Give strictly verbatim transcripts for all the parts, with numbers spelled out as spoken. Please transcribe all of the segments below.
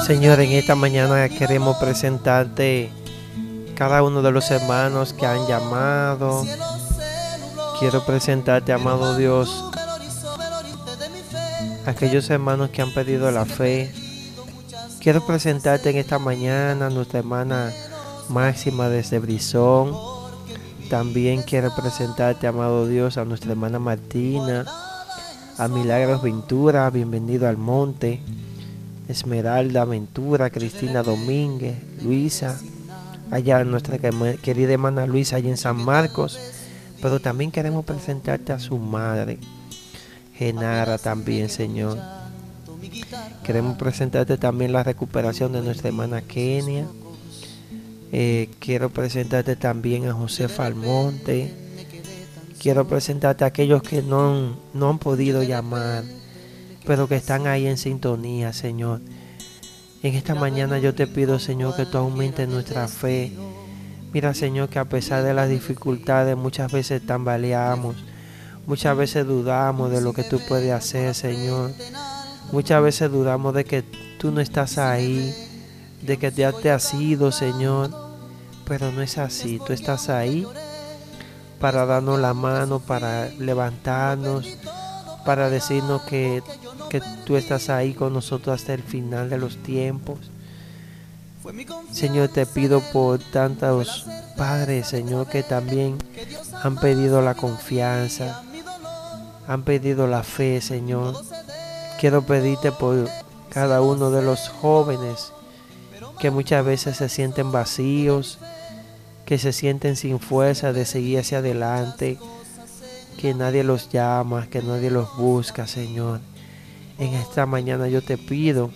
Señor, en esta mañana queremos presentarte cada uno de los hermanos que han llamado. Quiero presentarte, amado Dios, aquellos hermanos que han pedido la fe. Quiero presentarte en esta mañana a nuestra hermana Máxima desde Brizón. También quiero presentarte, amado Dios, a nuestra hermana Martina, a Milagros Ventura, bienvenido al monte, Esmeralda Ventura, Cristina Domínguez, Luisa, allá nuestra querida hermana Luisa allá en San Marcos. Pero también queremos presentarte a su madre, Genara, también, Señor. Queremos presentarte también la recuperación de nuestra hermana Kenia. Eh, quiero presentarte también a José Falmonte. Quiero presentarte a aquellos que no, no han podido llamar, pero que están ahí en sintonía, Señor. En esta mañana yo te pido, Señor, que tú aumentes nuestra fe. Mira, Señor, que a pesar de las dificultades muchas veces tambaleamos, muchas veces dudamos de lo que tú puedes hacer, Señor. Muchas veces dudamos de que tú no estás ahí, de que ya te has ido, Señor. Pero no es así, tú estás ahí para darnos la mano, para levantarnos, para decirnos que, que tú estás ahí con nosotros hasta el final de los tiempos. Señor, te pido por tantos padres, Señor, que también han pedido la confianza, han pedido la fe, Señor. Quiero pedirte por cada uno de los jóvenes que muchas veces se sienten vacíos, que se sienten sin fuerza de seguir hacia adelante, que nadie los llama, que nadie los busca, Señor. En esta mañana yo te pido,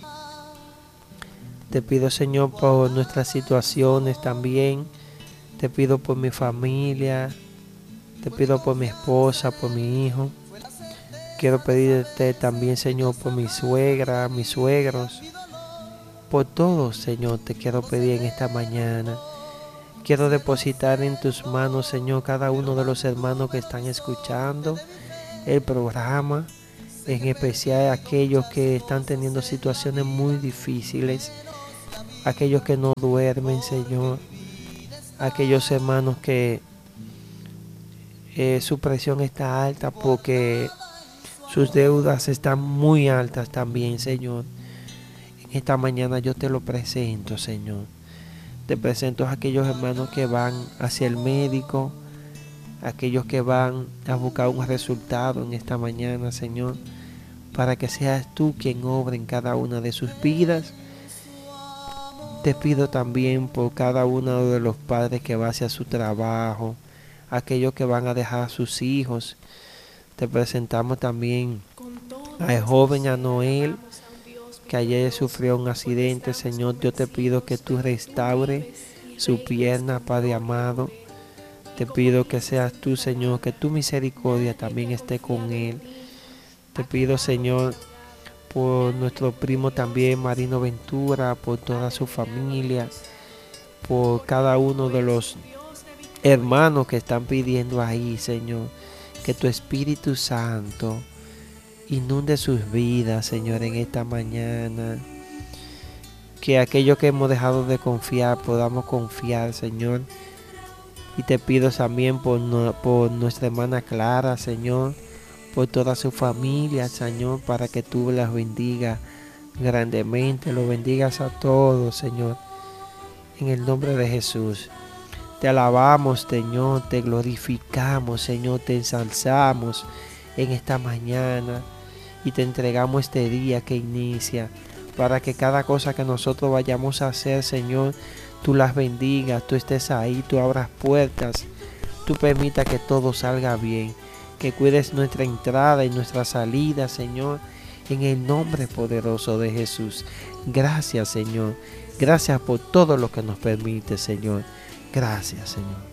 te pido, Señor, por nuestras situaciones también. Te pido por mi familia, te pido por mi esposa, por mi hijo. Quiero pedirte también, Señor, por mi suegra, mis suegros. Por todos, Señor, te quiero pedir en esta mañana. Quiero depositar en tus manos, Señor, cada uno de los hermanos que están escuchando el programa, en especial aquellos que están teniendo situaciones muy difíciles, aquellos que no duermen, Señor, aquellos hermanos que eh, su presión está alta porque sus deudas están muy altas también, Señor. En esta mañana yo te lo presento, Señor. Te presento a aquellos hermanos que van hacia el médico, aquellos que van a buscar un resultado en esta mañana, Señor, para que seas tú quien obre en cada una de sus vidas. Te pido también por cada uno de los padres que va hacia su trabajo, aquellos que van a dejar a sus hijos. Te presentamos también al joven a Noel, que ayer sufrió un accidente, Señor. Yo te pido que tú restaures su pierna, Padre amado. Te pido que seas tú, Señor, que tu misericordia también esté con él. Te pido, Señor, por nuestro primo también, Marino Ventura, por toda su familia, por cada uno de los hermanos que están pidiendo ahí, Señor, que tu Espíritu Santo inunde sus vidas, Señor, en esta mañana. Que aquellos que hemos dejado de confiar, podamos confiar, Señor. Y te pido también por, no, por nuestra hermana Clara, Señor, por toda su familia, Señor, para que tú las bendigas grandemente, los bendigas a todos, Señor, en el nombre de Jesús. Te alabamos, Señor, te glorificamos, Señor, te ensalzamos en esta mañana. Y te entregamos este día que inicia, para que cada cosa que nosotros vayamos a hacer, Señor, tú las bendigas, tú estés ahí, tú abras puertas, tú permita que todo salga bien, que cuides nuestra entrada y nuestra salida, Señor, en el nombre poderoso de Jesús. Gracias, Señor, gracias por todo lo que nos permite, Señor. Gracias, Señor.